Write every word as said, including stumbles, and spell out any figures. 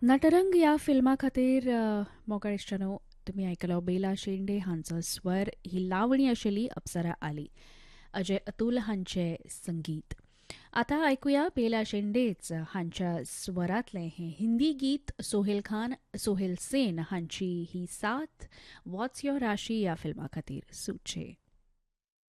नटरंग ह्या फिल्मा खातीर मोगाळ इश्टानो तुमी आयकलो बेला शेंडे हांचो स्वर ही लावणी आशिल्ली अप्सरा आली अजय अतुल हांचे संगीत. आतां आयकुया बेला शेंडेच हांच्या स्वरांतलें हें हिंदी गीत सोहेल खान सोहेल सेन हांची ही साथ वॉट्स योर राशी ह्या फिल्मा खातीर सुचे.